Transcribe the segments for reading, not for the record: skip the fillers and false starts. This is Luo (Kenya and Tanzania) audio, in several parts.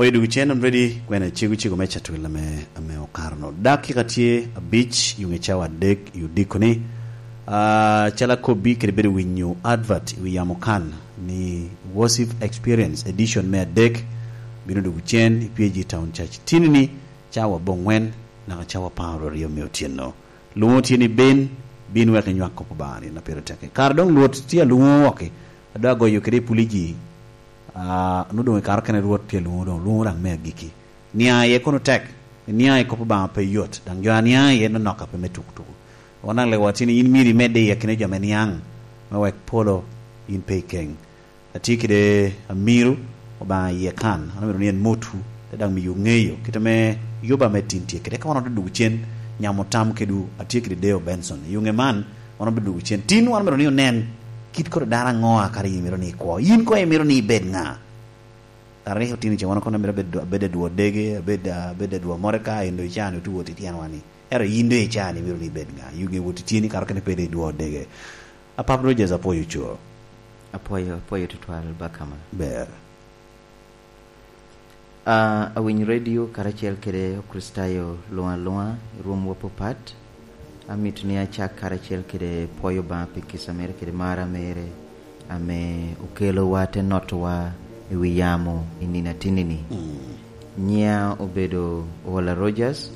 Apoy du chen am ready kwena chigu mecha twila me okarno. Dakika tie a beach yung echawa dek yu dikoni. Chala ko bi krebere winyu advert wi yamokan ni worship experience edition me dek binu du chen PG Town Church tinini chawa bongwen na chawa paro rio meotieno. Lungo tieni bin wek nyak ko bani na pero take. Kardong luot tia lungo okay. Ada go yukre puliji nudo kar kane ruot tia lungo rang me giki. Nia ye kono tek. Nia ye ko ba pe yot. Dang yo nia ye no noka pe metuktu. Onang le watini in miri mede ya kine jame niang mawek polo in pekeng atikide amiru oba ye kan anamiru nien motu tedang mi yungeyo kitame yoba metintie kide ka wono du chen nyamotam kedu atikide Deo Benson yunge man wono du chen tin wono miru nen kit ko dara ngoa kari miru ni ko yin ko e miru ni bed nga tare hotini che wono kono miru bede duo dege bede duo moreka indo chanu tu woti tianwani era yinde e chani miru ni bednga yuge wuti tini karakane pede duo dege apap Rogers apoyo chuo apoyo tutwal bakama ber awin radio karachiel kede kristayo loa rum wopopat amitnia chak karachiel kede poyo ba pikisa mere kede mara mere ame ukelo wate notwa ewiyamo inina tinini nya obedo wala Rogers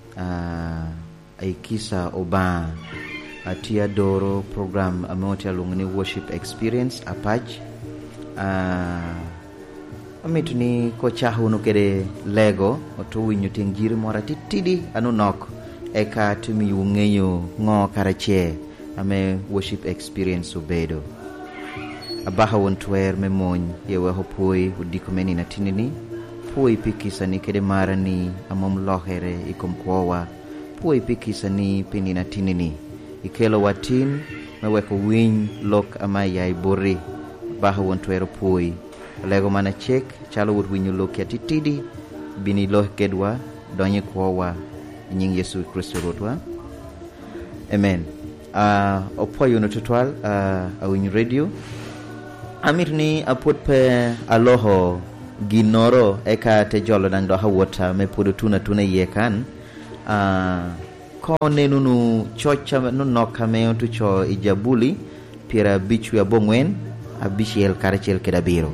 aikisa oba atia doro program amotia lungni worship experience apach amituni ko chahuno kede lego oto winyo tingjiri mora titidi anu nok eka tumi yungeyo ngo karache ame worship experience obedo abaha wontwer memony yewe hopoi udikomeni na tinini pui pikisa ni kede marani amom lohere ikom kwawa pui pikisa ni pinina tinini ikelo watin meweko winy lok amaya ibori baha wontwero pui lego mana chek chalo wot winyo lok ya titidi bini loh kedwa donye kwawa nying Yesu Kristo rotwa amen opoyo no tutwal awin radio amirni apot pe aloho ginoro eka te jolo dang do hawota me podo tuna yekan ko nenunu chocha no nokame to cho ijabuli pira bichu ya bongwen abishiel karachel kedabiro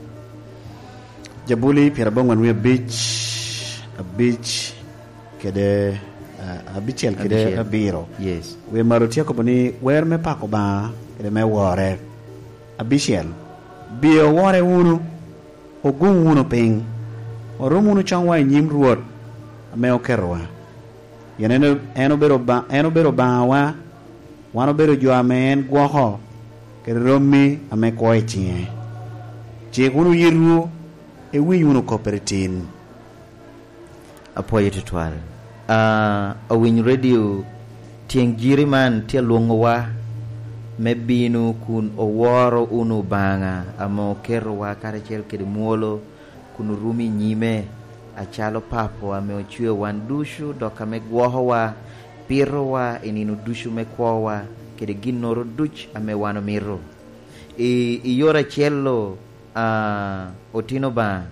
jabuli pira bongwen we beach kede abichel kede abiro yes we marotia ko bani wer me pako ba kede me wore abishiel bio wore unu ogun wuno ping orumuno changwa nyim ruot ame okerwa yenene eno bero ba wa wano bero jo amen gwoho keromi ame koitie chekunu yiru e winyuno koperitin apoye tutwal awin radio tieng jiriman tia luongowa mebinu kun oworo unu banga amo kerwa karachel kede muolo kun rumi nyime achalo papo ame ochwe wan dushu doka megwohowa pirowa ininu dushu mekwowa kede ginoro duch ame wano miro iyora cello otino ba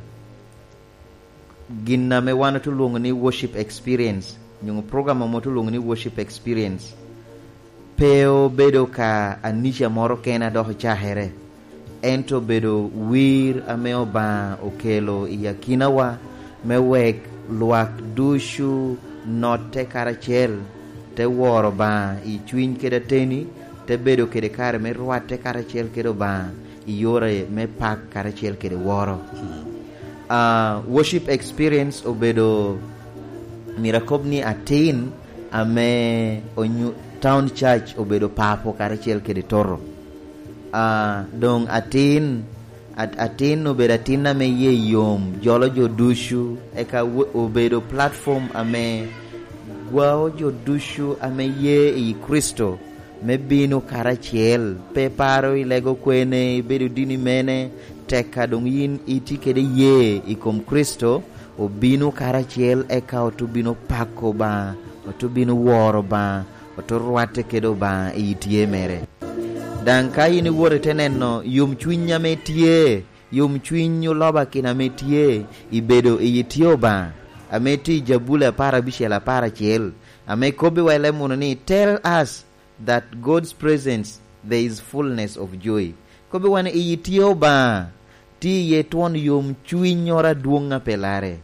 ginna me wano tulungu ni worship experience nyungu program mo tulungu ni worship experience peo bedo ka anisha moro kena doho chahere ento bedo wir ameo ba okelo yakinawa mewek luak dushu note karachel te woro ba I chwiny keda teni te bedo kede kare me ruate karachel kedo ba iyore me pak karachel kede woro worship experience obedo mirakobni atin ame onyu town church obedo papo karachel kede toro dong atin obedo atin ame ye yom jolo jo dushu eka obedo platform ame gwao jo dushu ame ye I Kristo mebino karachel pe paro ilego kwene bedo dini mene teka dong yin iti kede ye ikom Kristo obino karachel eka otubino pako ba otubino woro ba otorwate kedo ba itie mere dan ka yini wore teneno yum chunya metie yom chwinyo loba kina metie ibedo iyitio ba ameti jabula para bishela para chiel ame kobe wale munoni tell us that God's presence there is fullness of joy kobe wane iyitio ba ti yetuon yom chwinyo raduonga pelare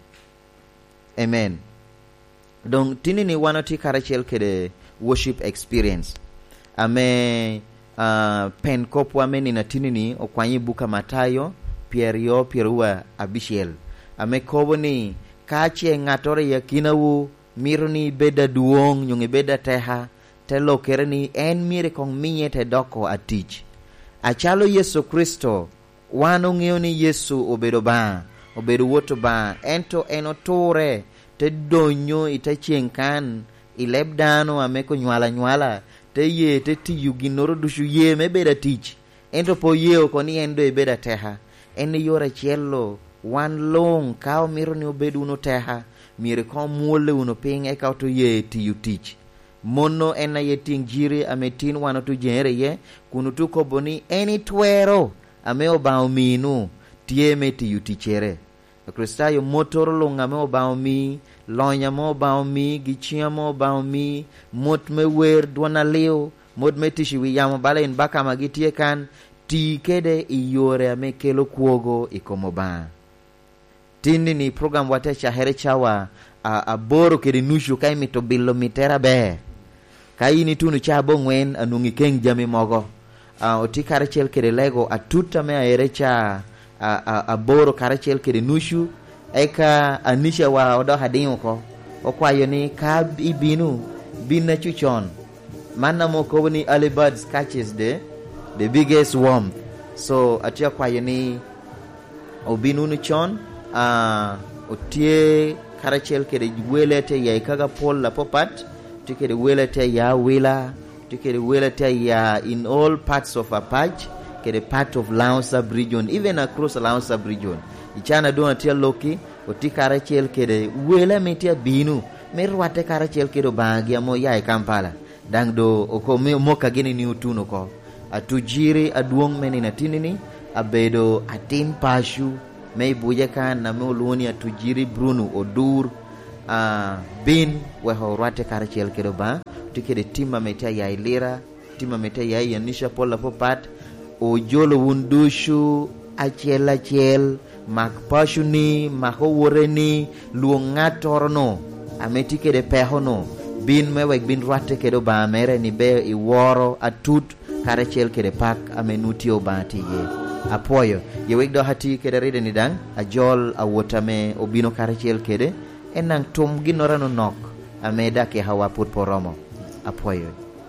amen donc tinini wanoti karachiel kede worship experience ame pen kopo ameni na tinini okwanyi buka Matayo pierua abishiel ame kobo ni kache ngatore yakinawu mironi beda duong nyungi beda teha telo kereni en mire kong minye te doko atich achalo Yesu Kristo wano ng'eyo ni Yesu obedo woto ba ento enotore te donyo ite chiengkan ileb dano ameko nywala te ye te tiyu ginoro dushu ye me beda tich ento po ye okoni endo e beda teha eni yore chielo wan long kao miro ni obedu uno teha mire ko muole uno ping e kao to ye tiyu tich mono ena ye ting jiri ametin wano tu jere ye kunu tu koboni eni twero ame obao minu tie me tiyu tichere Kristayo motor longa me obao mi lonya mo obao mi gichia mo obao mi mot me wer dwana leo mod me tishi wi yamo bale in baka magitie kan ti kede iyore ame kelo kuogo ikomo ba tindi ni program wate chahere chawa aboro kede nushu kai mitobilo mitera be kai ni tunu chabo ngwen anungi keng jami mogo oti karachel kede lego atuta me aere cha aboro karachel kede nushu eka anisha wa odo hadingo ko okwayo ni ka ibinu binna chuchon manna mo ko ni early birds catches the biggest worm so atia kwayo ni obinu ni chon otie karachel kede welete ya ikaga pol la popat tikede welete ya wila tikede welete ya in all parts of Apach kede part of Laon sub-region even across Laon sub-region ichana do atia loki oti karachel kede wela metia binu merwate karachel kede bangia mo ya Kampala dangdo oko moka gini ni utuno ko atujiri aduong meni na tinini abedo atim pashu may bujakan na me uluni atujiri Bruno odur bin weho rwate karachel kede ba tikede tima metia ya ilira tima metia ya yanisha pola popat o jolo wundushu achiel mak pashuni mako woreni luongatorno ameti kede pehono bin mewek bin rwate kede ba mere ni be iworo atut karachel kede pak amenutio bati ye apoyo yewek do hati kede ride ni dang ajol awotame obino karachel kede enang tum ginorano nok ameda ke hawa put poromo apoyo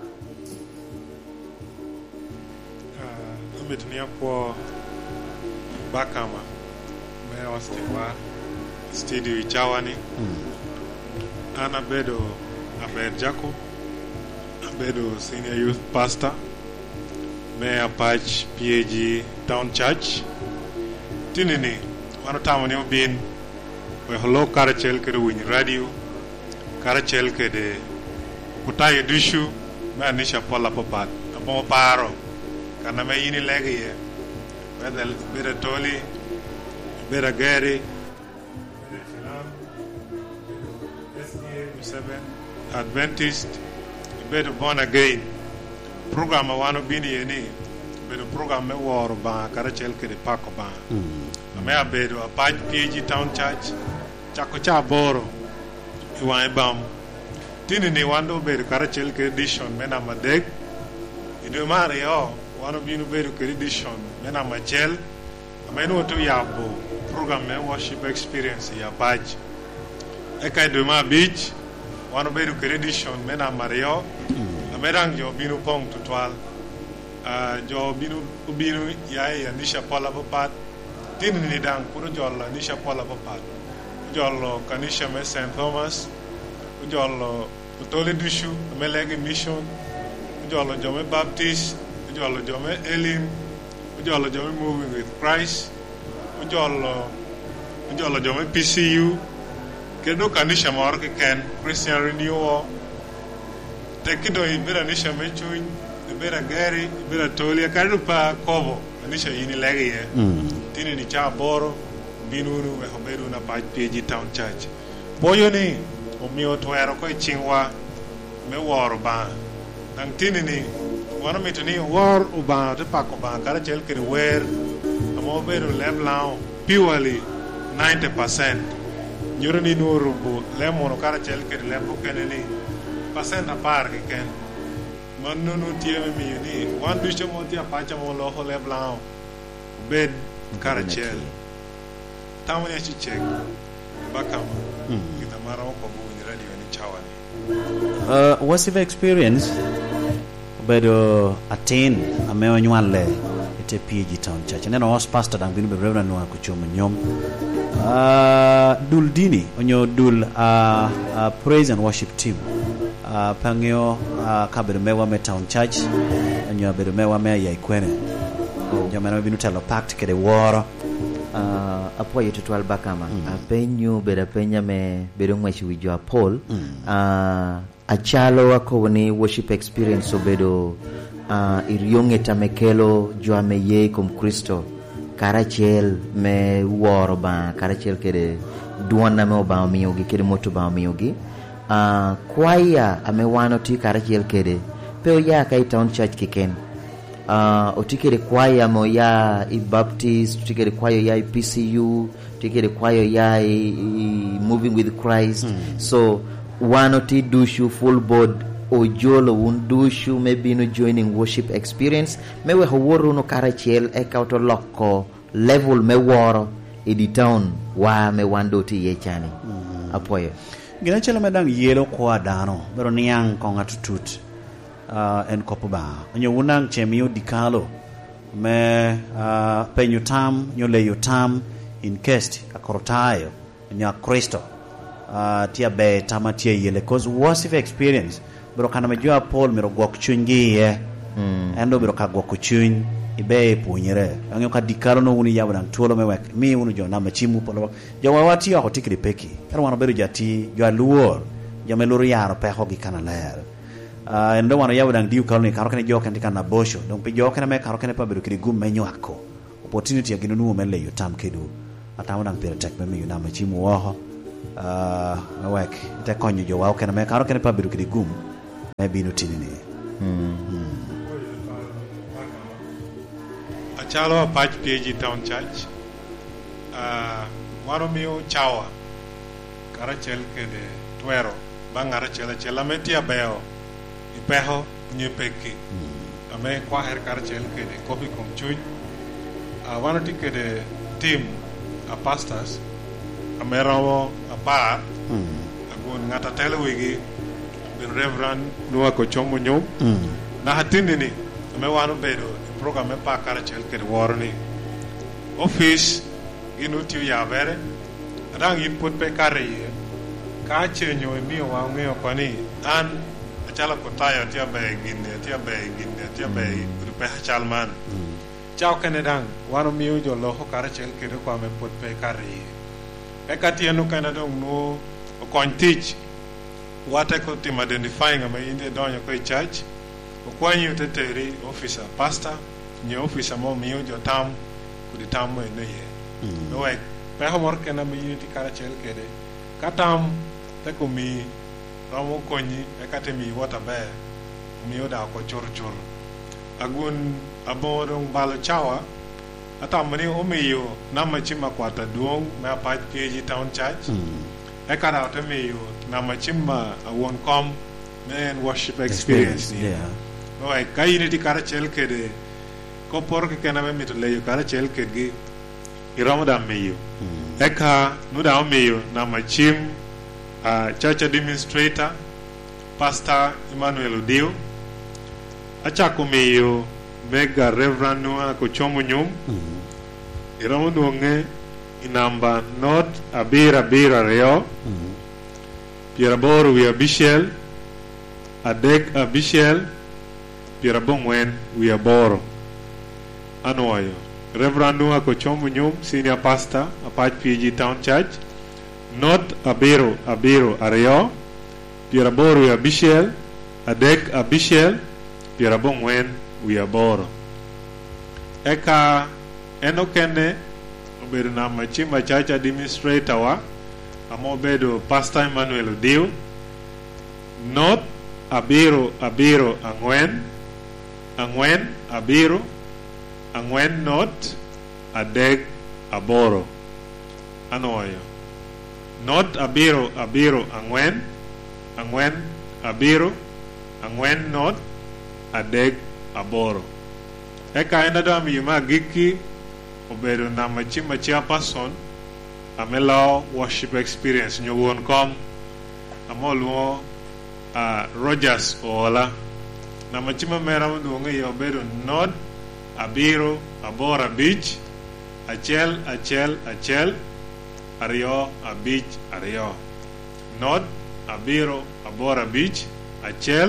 Mitnia po bakama me ostewa studio chawani ana bedo aber Jacob bedo senior youth pastor me Apach PAG Town Church tinini wano tamani obin we holo karachel kede win radio karachel kede kutaye dushu me anisha pola popat abo paro kana me yini legi ye whether bera toli bera gari bera filam SDA 7 Adventist bera born again program wano bini yeni bera program me woro ba karachel kede pako ba me abedo Apach PAG Town Church chako cha boro iwan bam tini ni wando bera karachel kede edition mena madeg ido mare yo one of you better edition mena machel ameno to yabo program me worship experience ya badge eka do ma beach one of better edition mena mario amerang jo binu pong to twal jo binu ya nisha pola popat tin ni dang puro jolla nisha pola popat jollo kanisha me St Thomas jollo tole dushu melege mission jollo jome Baptist ujolo jome Elim ujolo jome Moving with Christ ujolo jome PCU kedo kanisha mor ke ken Christian Renewal tekido ibera nisha mechuny ibera gari ibera tolia kadu pa kobo kanisha yini lege ye tini ni cha boro binunu we homeru na pach PG Town Church boyo ni omiyo twero ko chingwa me woro ba nang tini ni wana mitini war uba te pako ba kara chel kiri wer amo beru leblao purely 90% nyurani nuru bu lemono kara chel kiri lepo keneni percent apar ke ken manunu tieme mi ni wan bicho mo tia pacha mo lo leblao bed kara chel tamani chi check bakama kita mara ko bu ni radio ni chawani what's your experience bedo attain ameo nywale ite PG Town Church neno host pastor dang binu be reverend no akuchoma nyom dul dini onyo dul praise and worship team pangyo kabere mewa me Town Church onyo bedo mewa me ya ikwene jamana binu telo pact kede woro apoyo tutwal bakama apenyu beda penya me bedo ngwachi wijo Paul achalo wako ni worship experience obedo irionge tamekelo jo ameye kom Kristo karachiel me woro ba karachiel kede duana me oba miyogi kede moto ba miyogi kwaya amewano ti karachiel kede peo ya kai Town Church kiken otikere kwaya mo ya i Baptist otikere kwaya ya i PCU otikere kwaya ya i Moving with Christ so one oti dushu full board ojolo un dushu maybe no joining worship experience mewe howoro no karachiel e kauto loko level me woro idi town wa me wando ti yechani apoyo gina chelo medang yelo kwa dano bero niang konga tutut en kopoba onyo unang chemio dikalo me penyu tam nyole yutam in case akorotayo nya Kristo tia be tama tia yele cause worship experience bro kana majua Paul miro gwok chungi ye endo biro ka gwok chuny ibe punyere angyo ka dikaro no uni yawo nang tuolo mewek mi unu jo na machimu polo jo wawati yo tikri peki ero wano bedo jati jo aluor jo meluru yaro pe hogi kana ler endo wano yawo nang diu kaloni karo kene jo kan kana bosho donc pe jo kana me karo kene pa bedo kiri gum menywako opportunity ya ginu mele yo tam kedu atawo nang pere tek me yo na machimu woho wek te konyo jo wawo kene me karo kene pa bedo kiri gum me binu tinini achalo apach PG Town Church waro miyo chawa karachel kede twero bangara chela metia beo ipeho nyepeki ame kwa her karachel kede kopi komchuj wano tikede team a pastors amerawo apart agun ngata telewigi bin reverend nuwa ko chomo nyom na hatindi ni ame wano bedo program me pa karachel kede warni office inu tiu ya vere rang input pe kariye ka chenyo mi wa ngeo pani an achala ko tayo tia be tia be pe chalman chao kene dang wano mi jo lo ho karachel kede ko me put pe kariye e kati enu kana dong no kon teach wate ko tim identifying am inde donyo ko church okwanyu teteri officer pastor ni officer mo mi jo tam ku di tam mo ne ye no way pe homor kena mi unity karachel kede katam te ko mi ramo konyi e kate mi wata be mi oda ko chor agun abodong balo chawa atamani o mi yo nama chima kwata duong ma pa PG Town Church e kada to mi yo nama chima won kom men worship experience yeah no ay kayiniti karachel kede ko por ke kana me to leyo karachel kede iramda mi yo eka no da mi yo nama chim church administrator pastor Emmanuel Odio achako mi yo mega reverend Noah ko chomo nyum iramo donge inamba not abira reo pieraboro we abishel adek abishel pierabongwen we aboro anoyo reverend Noah ko chomo nyum senior pastor apart PG Town Church not abiro areo pieraboro we abishel adek abishel pierabongwen we aboro eka enokene obedo na machima church administrator wa amo obedo Pastor Emmanuel Odio. North abiro angwen abiro angwen North adek aboro anoyo. North abiro angwen abiro angwen North adek aboro. Eka enda do mi ma giki obedo na machima chairperson amelo worship experience nyowon kom amoluo Rogers Ola na machima mera mduonge yo obedo North abiro abora beach achel ariyo abich ariyo. North abiro abora beach achel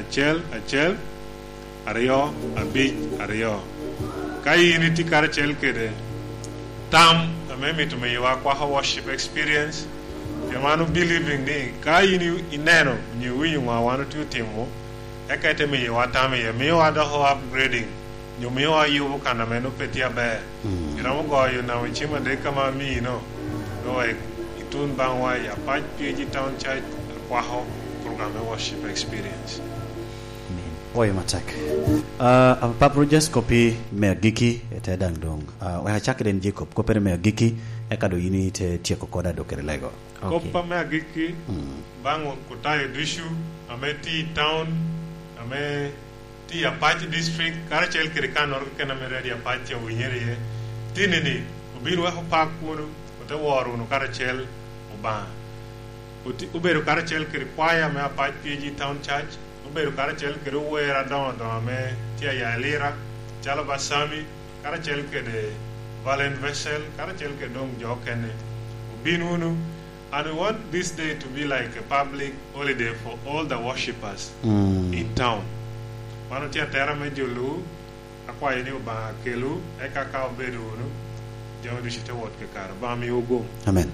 ariyo abich ariyo. Kai unity karachel kede tam amemi tumeyiwa kwa worship experience yamanu believing ni kai ineno nyiwi wa wanu tutimo ekete meyiwa tam yemeyiwa da ho upgrading nyomeyiwa yubu kana menu petia be iramu go yo na wichima de kama mi no no itun bangwa ya pach PG Town Church kwa ho program worship experience. Oye matak. Pap Rogers kopi Megiki ete dangdong. Wa chakren Jacob kopere Megiki ekado yini te tieko koda dokere lego. Kopa Megiki bango kutayo dishu ameti town ame ti Apache district karachel kirikano kana meredi Apache winyere tinini ubiru wa pakuru otaworu no karachel uba. Uberu karachel kirikwaya me Apache PG Town Church uberu karachel kere wera don me tia ya lira chalo basami karachel kede valen vessel karachel ke dong jokene ubinunu. And we want this day to be like a public holiday for all the worshippers in town. Wano tia tera mejulu akwa yeni uba kelu eka ka uberu unu jamu dishite wot ke kara bami ugo. Amen.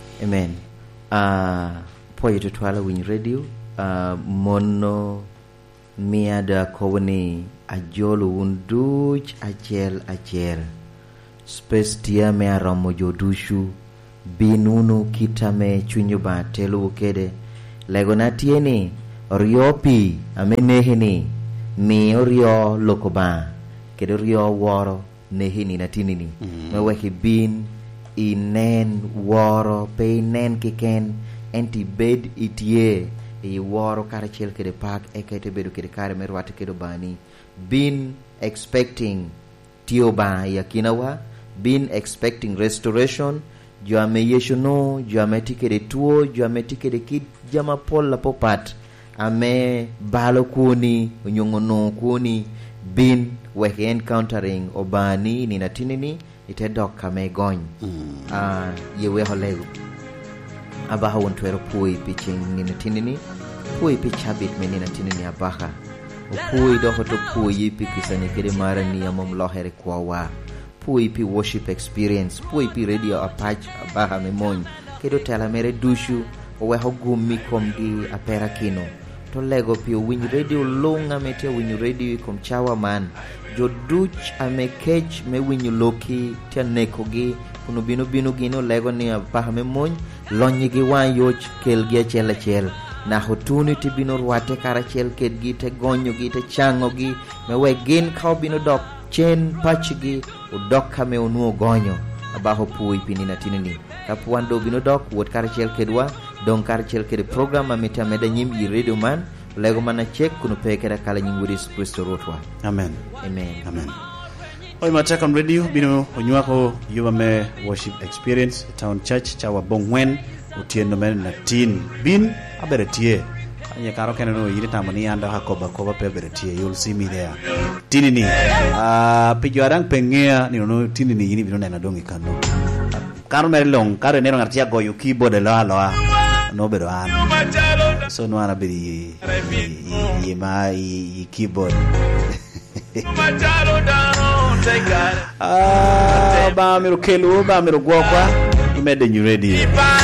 Po yetu twala win radio mono miada kowani ajolu unduch achel space tia me aromo jodushu binunu kitame chunyuba telu kede legona tieni riopi amenehini mi rio lokoba kede rio woro nehini natinini meweki bin inen woro pe nen kiken enti bed itie e woro karachel kede pak ekete bedu kede kare merwate kede bani been expecting tioba yakinawa been expecting restoration juame yeshono juame tikede tuo juame tikede kid jama pol la popat ame balo kuni nyongono kuni been we encountering obani ni natinini itedok kame gony yewe holego abaha wontwero pui piching ni natinini pui pichabit meni natinini abaha pui do hoto pui pikisani kede marani amom lohere kwawa pui pi worship experience pui pi radio Apache abaha memony kedo tela mere dushu owe hogumi komdi apera kino to lego pi win radio longa mete win radio kom chawa man jo duch ame kech me win loki tianekogi kuno bino gino lego ni abaha memony lonyigi wan yoch kelgi achel na hotuni ti bino rwate karachel kedgi te gonyogi te changogi mewe gin kao bino dok chen pachigi udok kame unuo gonyo abaho pui pinina tinini kapuan do bino dok wot karachel kedwa don karachel ked program amita meda nyim i radio man lego mana check kuno pekera kala nyinguri Kristo rotwa. Amen. Oi mataka radio bino onywako yubame worship experience town church chawa bongwen utiendo men na tin bin aberetie anya karo keneno yiri tamani anda hakoba peberetie you'll see me there tinini pijo arang pengea ni no tinini yini bino na dongi kanu karo merlong karo nero ngartia goyo keyboard la no bedo an so no ana biri yema keyboard ba miro kelu ba miro gwokwa imede new radio